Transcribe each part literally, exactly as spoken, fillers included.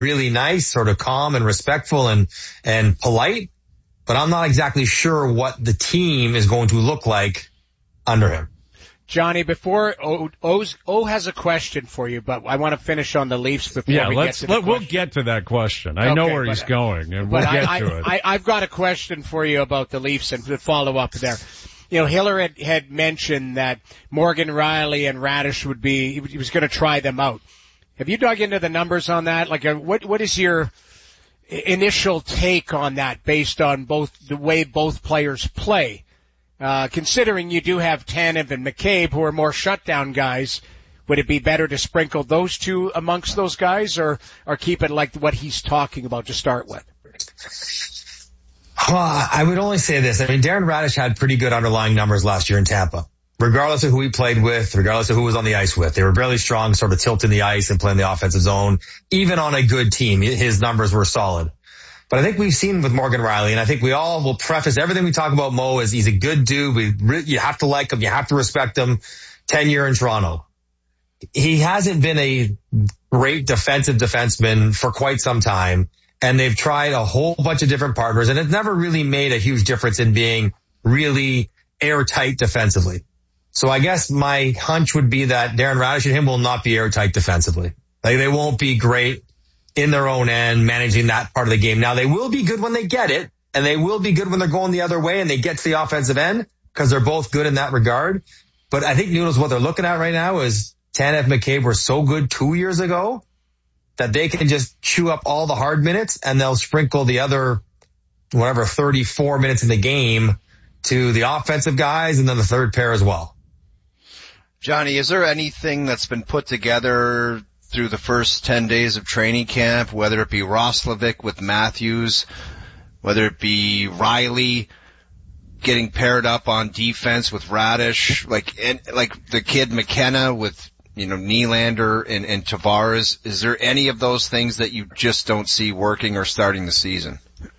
really nice, sort of calm and respectful and, and polite. But I'm not exactly sure what the team is going to look like under him. Johnny, before O, O's, O has a question for you, but I want to finish on the Leafs before yeah, we let's, get to the let, question. We'll get to that question. I okay, know where but, he's going, and but we'll get I, to it. I, I've got a question for you about the Leafs and the follow-up there. You know, Hiller had, had mentioned that Morgan Rielly and Radish would be, he was going to try them out. Have you dug into the numbers on that? Like, what what is your initial take on that based on both the way both players play? Uh, considering you do have Tanev and McCabe who are more shutdown guys, would it be better to sprinkle those two amongst those guys or, or keep it like what he's talking about to start with? Uh, I would only say this. I mean, Darren Radish had pretty good underlying numbers last year in Tampa. Regardless of who he played with, regardless of who was on the ice with. They were really strong, sort of tilting the ice and playing the offensive zone. Even on a good team, his numbers were solid. But I think we've seen with Morgan Rielly, and I think we all will preface everything we talk about Mo as he's a good dude. We re- you have to like him. You have to respect him. Tenure in Toronto. He hasn't been a great defensive defenseman for quite some time, and they've tried a whole bunch of different partners, and it's never really made a huge difference in being really airtight defensively. So I guess my hunch would be that Darren Radish and him will not be airtight defensively. Like they won't be great in their own end, managing that part of the game. Now they will be good when they get it, and they will be good when they're going the other way and they get to the offensive end because they're both good in that regard. But I think Nuno's what they're looking at right now is Tanev and McCabe were so good two years ago that they can just chew up all the hard minutes and they'll sprinkle the other, whatever, thirty-four minutes in the game to the offensive guys and then the third pair as well. Johnny, is there anything that's been put together through the first ten days of training camp, whether it be Roslovic with Matthews, whether it be Rielly getting paired up on defense with Radish, like and, like the kid McKenna with, you know, Nylander and, and Tavares? Is there any of those things that you just don't see working or starting the season?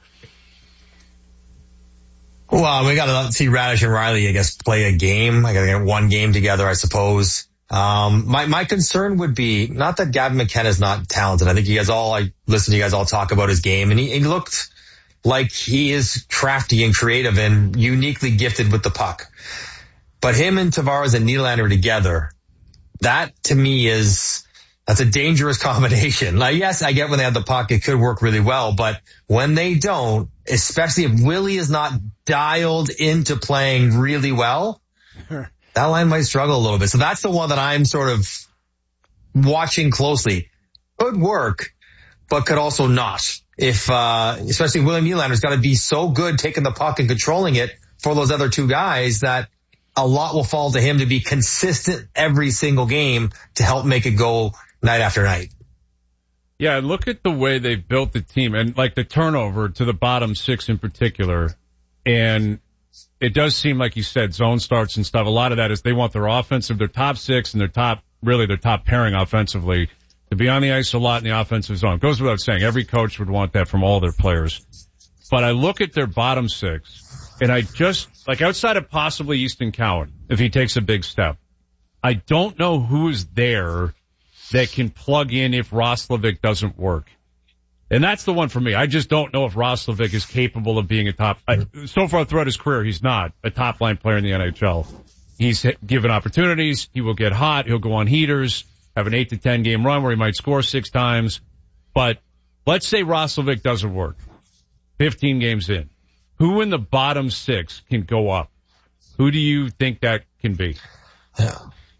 Well, we got to see Radish and Rielly, I guess, play a game. I got to get one game together, I suppose. Um, my, my concern would be not that Gavin McKenna is not talented. I think you guys all, I listen to you guys all talk about his game, and he, he looked like he is crafty and creative and uniquely gifted with the puck. But him and Tavares and Nylander together, that to me is, that's a dangerous combination. Like, yes, I get when they have the puck, it could work really well, but when they don't, especially if Willie is not dialed into playing really well, that line might struggle a little bit. So that's the one that I'm sort of watching closely. Could work, but could also not. If, uh, especially William Nylander's got to be so good taking the puck and controlling it for those other two guys that a lot will fall to him to be consistent every single game to help make it go night after night. Yeah, look at the way they've built the team and like the turnover to the bottom six in particular. And it does seem like you said zone starts and stuff. A lot of that is they want their offensive, their top six and their top, really their top pairing offensively to be on the ice a lot in the offensive zone. It goes without saying. Every coach would want that from all their players. But I look at their bottom six and I just, like outside of possibly Easton Cowan, if he takes a big step, I don't know who's there that can plug in if Roslovic doesn't work. And that's the one for me. I just don't know if Roslovic is capable of being a top, I, so far throughout his career, he's not a top line player in the N H L. He's given opportunities. He will get hot. He'll go on heaters, have an eight to ten game run where he might score six times. But let's say Roslovic doesn't work. fifteen games in. Who in the bottom six can go up? Who do you think that can be? Yeah.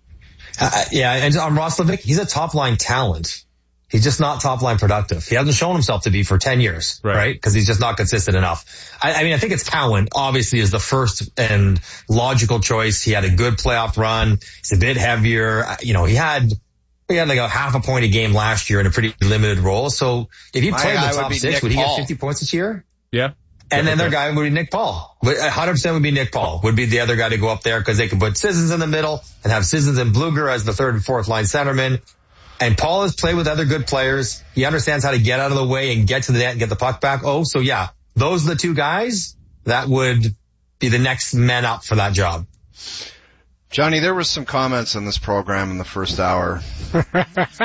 Uh, yeah, and on Roslovic, he's a top-line talent. He's just not top-line productive. He hasn't shown himself to be for ten years, right? Because right? he's just not consistent enough. I, I mean, I think it's Cowan, obviously, is the first and logical choice. He had a good playoff run. He's a bit heavier. You know, he had he had like a half a point a game last year in a pretty limited role. So if he played the top six, Nick would he Paul. get fifty points this year? Yeah. And then their guy would be Nick Paul. one hundred percent would be Nick Paul. Would be the other guy to go up there because they can put Sissons in the middle and have Sissons and Bluger as the third and fourth line centerman. And Paul has played with other good players. He understands how to get out of the way and get to the net and get the puck back. Oh, so yeah, those are the two guys that would be the next men up for that job. Johnny, there was some comments on this program in the first hour